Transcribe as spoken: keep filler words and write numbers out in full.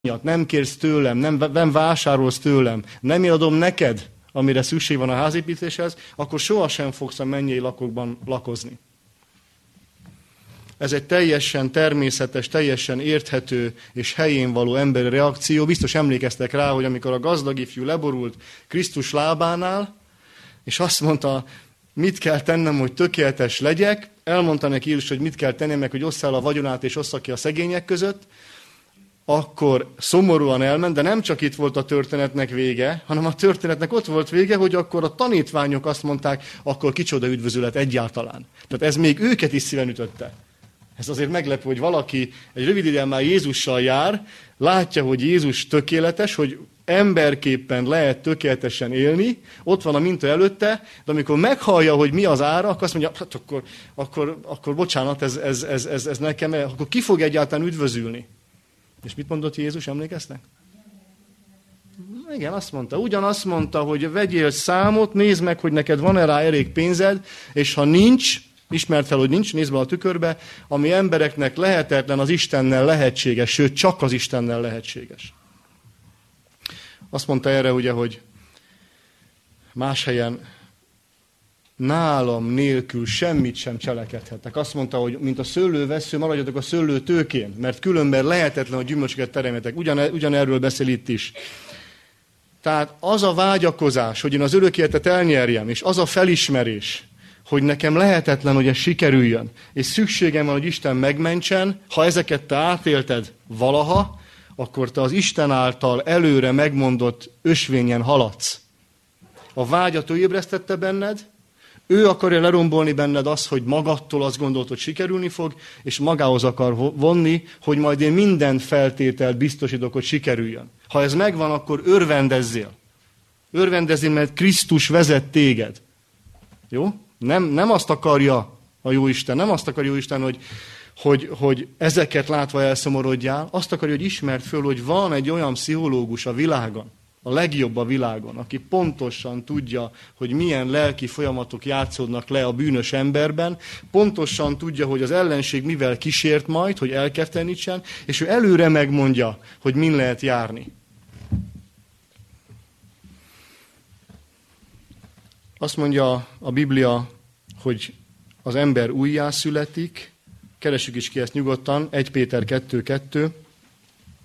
nem kérsz tőlem, nem, nem vásárolsz tőlem, nem adom neked, amire szükség van a házépítéshez, akkor sohasem fogsz a mennyei lakokban lakozni. Ez egy teljesen természetes, teljesen érthető és helyén való emberi reakció. Biztos emlékeztek rá, hogy amikor a gazdag ifjú leborult Krisztus lábánál, és azt mondta, mit kell tennem, hogy tökéletes legyek, elmondta neki Jézus, hogy mit kell tennem, meg hogy osszál el a vagyonát és ossza ki a szegények között, akkor szomorúan elment, de nem csak itt volt a történetnek vége, hanem a történetnek ott volt vége, hogy akkor a tanítványok azt mondták, akkor kicsoda üdvözület egyáltalán. Tehát ez még őket is szíven ütötte. Ez azért meglepő, hogy valaki egy rövid ideje már Jézussal jár, látja, hogy Jézus tökéletes, hogy emberképpen lehet tökéletesen élni, ott van a minta előtte, de amikor meghallja, hogy mi az ára, akkor azt mondja, hát akkor, akkor, akkor bocsánat, ez, ez, ez, ez, ez nekem, akkor ki fog egyáltalán üdvözülni? És mit mondott Jézus, emlékeztek? Igen, azt mondta. Ugyanazt mondta, hogy vegyél számot, nézd meg, hogy neked van-e rá elég pénzed, és ha nincs, ismerd fel, hogy nincs, nézd be a tükörbe, ami embereknek lehetetlen, az Istennel lehetséges, sőt, csak az Istennel lehetséges. Azt mondta erre, ugye, hogy más helyen nálam nélkül semmit sem cselekedhettek. Azt mondta, hogy mint a szőlővessző, maradjatok a szőlőtőkén, mert különben lehetetlen, hogy gyümölcsöket teremjetek. Ugyan, ugyanerről beszél itt is. Tehát az a vágyakozás, hogy én az örök életet elnyerjem, és az a felismerés, hogy nekem lehetetlen, hogy ez sikerüljön, és szükségem van, hogy Isten megmentsen, ha ezeket te átélted valaha, akkor te az Isten által előre megmondott ösvényen haladsz. A vágyat ő ébresztette benned, ő akarja lerombolni benned azt, hogy magadtól azt gondolt, hogy sikerülni fog, és magához akar vonni, hogy majd én minden feltételt biztosítok, hogy sikerüljön. Ha ez megvan, akkor örvendezzél. Örvendezzél, mert Krisztus vezet téged. Jó? Nem, nem azt akarja a Jóisten, nem azt akarja Jóisten, hogy, hogy, hogy ezeket látva elszomorodjál, azt akarja, hogy ismerd föl, hogy van egy olyan pszichológus a világon, a legjobb a világon, aki pontosan tudja, hogy milyen lelki folyamatok játszódnak le a bűnös emberben, pontosan tudja, hogy az ellenség mivel kísért majd, hogy elkertenítsen, és ő előre megmondja, hogy min lehet járni. Azt mondja a Biblia, hogy az ember újjászületik, keressük is ki ezt nyugodtan, Első Péter kettő kettő.